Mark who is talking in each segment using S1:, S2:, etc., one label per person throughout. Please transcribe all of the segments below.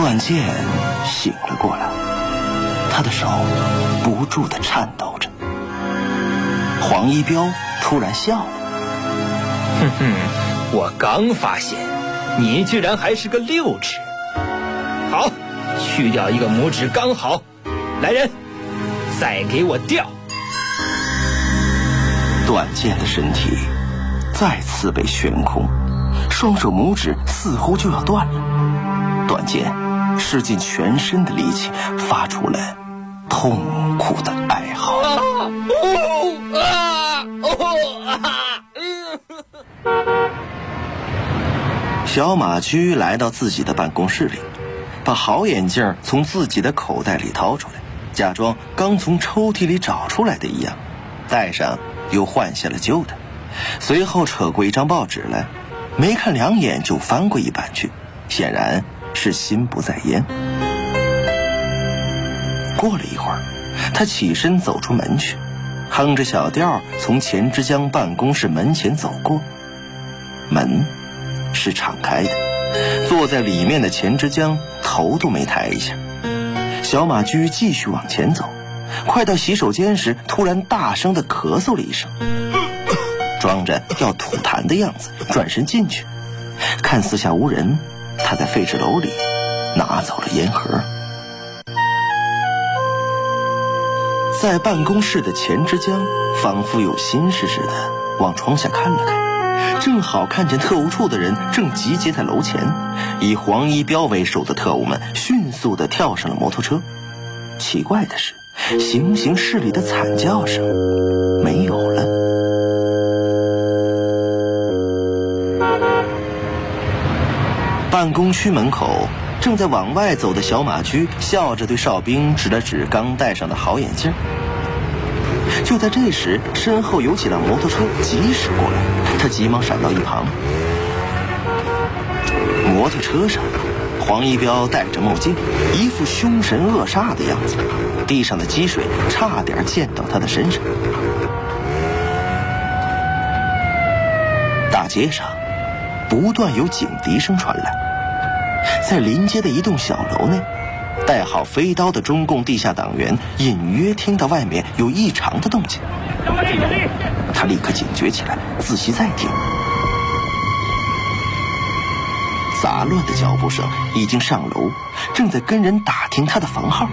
S1: 段健醒了过来，他的手不住地颤抖着。黄一彪突然笑了：“
S2: 哼哼，我刚发现你居然还是个6指。好，去掉一个拇指刚好。来人，再给我掉！”
S1: 段健的身体再次被悬空，双手拇指似乎就要断了。段健使尽全身的力气，发出了痛苦的哀嚎。小马驹来到自己的办公室里，把好眼镜从自己的口袋里掏出来，假装刚从抽屉里找出来的一样，戴上又换下了旧的，随后扯过一张报纸来，没看两眼就翻过一版去，显然是心不在焉。过了一会儿，他起身走出门去，哼着小调从钱之江办公室门前走过。门是敞开的，坐在里面的钱之江头都没抬一下。小马驹继续往前走，快到洗手间时，突然大声地咳嗽了一声，装着要吐痰的样子，转身进去，看四下无人，他在废纸篓里拿走了烟盒。在办公室的钱之江仿佛有心事似的往窗下看了看，正好看见特务处的人正集结在楼前，以黄一彪为首的特务们迅速地跳上了摩托车。奇怪的是，行刑室里的惨叫声没有了。办公区门口，正在往外走的小马驹笑着对哨兵指了指刚戴上的好眼镜。就在这时，身后有几辆摩托车疾驶过来，他急忙闪到一旁。摩托车上，黄一彪戴着墨镜，一副凶神恶煞的样子，地上的积水差点溅到他的身上。大街上不断有警笛声传来，在临街的一栋小楼内，带好飞刀的中共地下党员隐约听到外面有异常的动静，他立刻警觉起来，仔细再听，杂乱的脚步声已经上楼，正在跟人打听他的房号。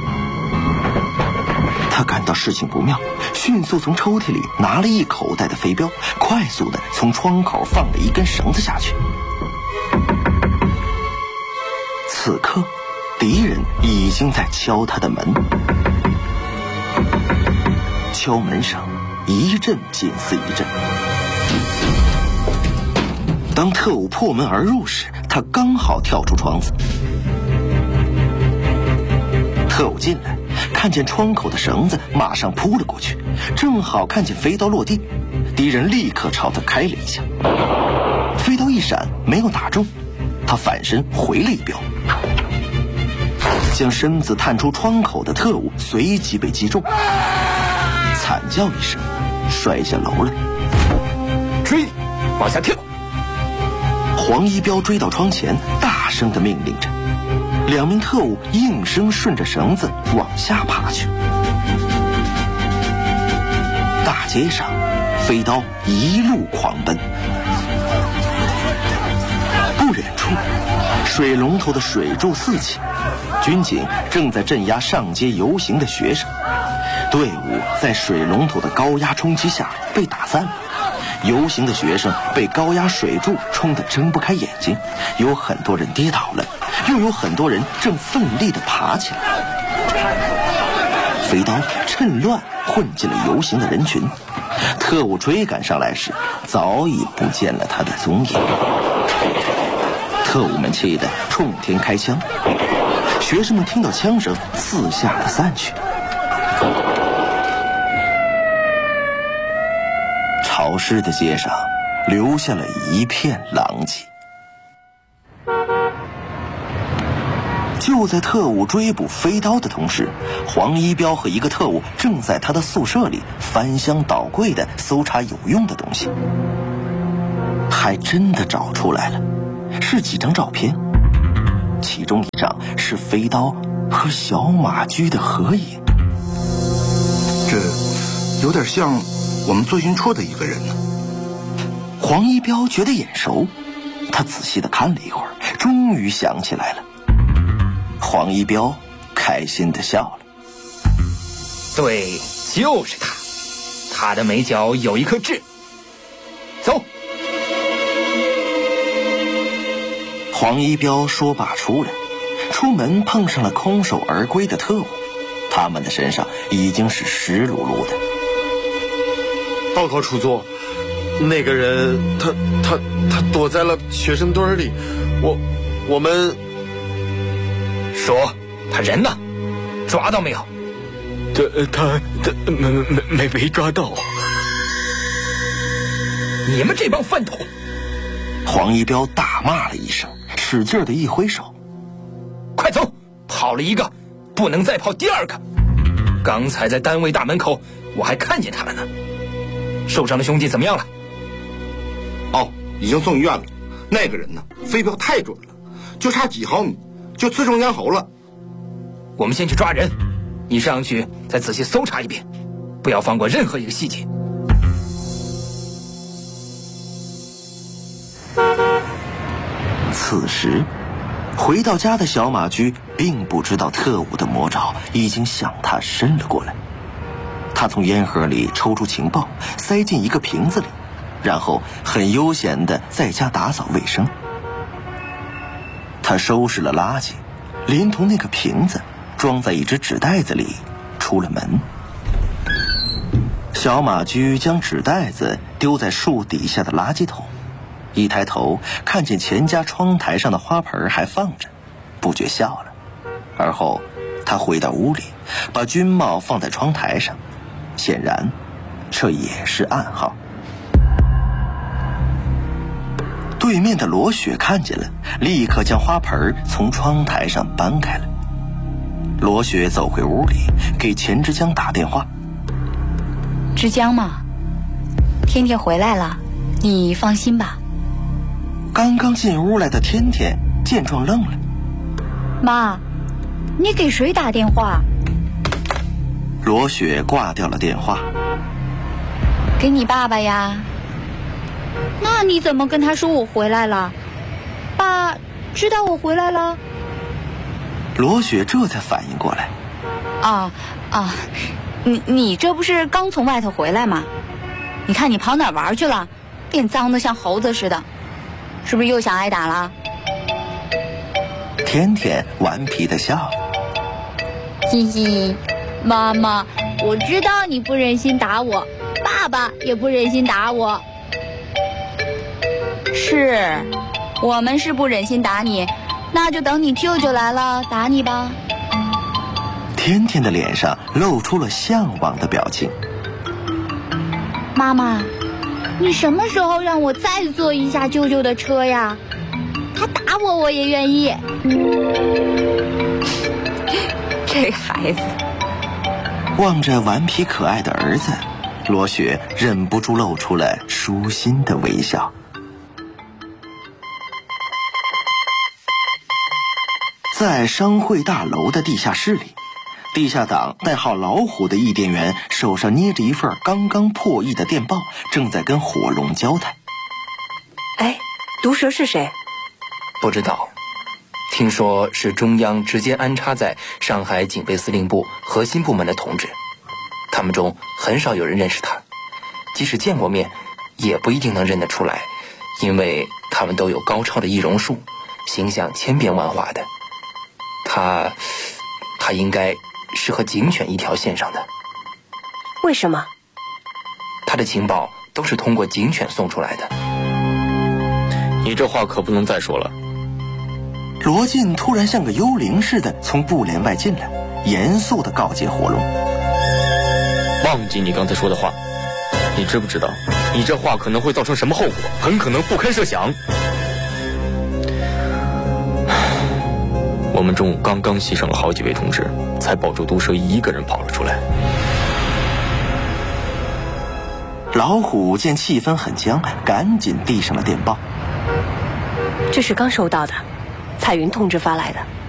S1: 他感到事情不妙，迅速从抽屉里拿了一口袋的飞镖，快速地从窗口放了一根绳子下去。此刻敌人已经在敲他的门，敲门声一阵紧似一阵。当特务破门而入时，他刚好跳出窗子。特务进来，看见窗口的绳子，马上扑了过去，正好看见飞刀落地，敌人立刻朝他开了一枪，飞刀一闪没有打中，他反身回了一镖，将身子探出窗口的特务随即被击中，惨叫一声摔下楼来。
S2: 追，往下跳！
S1: 黄一彪追到窗前，大声地命令着，两名特务应声顺着绳子往下爬去。大街上，飞刀一路狂奔。不远处，水龙头的水柱四起，军警正在镇压上街游行的学生，队伍在水龙头的高压冲击下被打散了。游行的学生被高压水柱冲得睁不开眼睛，有很多人跌倒了，又有很多人正奋力地爬起来。飞刀趁乱混进了游行的人群，特务追赶上来时，早已不见了他的踪影。特务们气得冲天开枪，学生们听到枪声，四下的散去。潮湿的街上留下了一片狼藉。就在特务追捕飞刀的同时，黄一彪和一个特务正在他的宿舍里翻箱倒柜地搜查有用的东西，还真的找出来了，是几张照片，其中
S3: 这有点像我们做运输的一个人呢。
S1: 黄一彪觉得眼熟，他仔细地看了一会儿，终于想起来了。黄一彪开心地笑了。
S2: 对，就是他，他的眉角有一颗痣。走。
S1: 黄一彪说罢出来，出门碰上了空手而归的特务，他们的身上已经是湿漉漉的。
S4: 报告出座，那个人他躲在了学生堆里，我们
S2: 说他人呢？抓到没有？
S5: 他没抓到。
S2: 你们这帮饭桶！
S1: 黄一彪大骂了一声，使劲的一挥手：“
S2: 快走！跑了一个，不能再跑第二个。刚才在单位大门口，我还看见他们呢。受伤的兄弟怎么样了？”
S3: 哦，已经送医院了。那个人呢，飞镖太准了，就差几毫米就刺中咽喉了。
S2: 我们先去抓人，你上去再仔细搜查一遍，不要放过任何一个细节。
S1: 此时回到家的小马驹并不知道特务的魔爪已经向他伸了过来。他从烟盒里抽出情报，塞进一个瓶子里，然后很悠闲地在家打扫卫生。他收拾了垃圾，连同那个瓶子装在一只纸袋子里，出了门。小马驹将纸袋子丢在树底下的垃圾桶，一抬头看见钱家窗台上的花盆还放着，不觉笑了。而后他回到屋里，把军帽放在窗台上，显然这也是暗号。对面的罗雪看见了，立刻将花盆从窗台上搬开了。罗雪走回屋里，给钱之江打电话：“
S6: 之江嘛，天天回来了，你放心吧。”
S1: 刚刚进屋来的天天见状愣了：“
S6: 妈，你给谁打电话？”
S1: 罗雪挂掉了电话：“
S6: 给你爸爸呀。”“那你怎么跟他说我回来了？爸知道我回来了？”
S1: 罗雪这才反应过来：“
S6: 你这不是刚从外头回来吗？你看你跑哪玩去了？脸脏得像猴子似的，是不是又想挨打了？”
S1: 天天顽皮地笑了：“
S6: 嘿嘿，妈妈，我知道你不忍心打我，爸爸也不忍心打我。是，我们是不忍心打你，那就等你舅舅来了打你吧。”
S1: 天天的脸上露出了向往的表情：“
S6: 妈妈，你什么时候让我再坐一下舅舅的车呀？他打我我也愿意。”这个孩子。
S1: 望着顽皮可爱的儿子，罗雪忍不住露出了舒心的微笑。在商会大楼的地下室里，地下党代号老虎的易电员手上捏着一份刚刚破译的电报，正在跟火龙交谈。
S7: 哎，毒蛇是谁？
S2: 不知道，听说是中央直接安插在上海警备司令部核心部门的同志，他们中很少有人认识他，即使见过面也不一定能认得出来，因为他们都有高超的易容术，形象千变万化的。他应该是和警犬一条线上的。
S7: 为什么？
S2: 他的情报都是通过警犬送出来的。
S5: 你这话可不能再说了。
S1: 罗晋突然像个幽灵似的从布帘外进来，严肃地告诫火龙：“
S5: 忘记你刚才说的话，你知不知道你这话可能会造成什么后果？很可能不堪设想。我们中午刚刚牺牲了好几位同志，才保住毒蛇一个人跑了出来。”
S1: 老虎见气氛很僵，赶紧递上了电报：“
S7: 这是刚收到的，彩云同志发来的。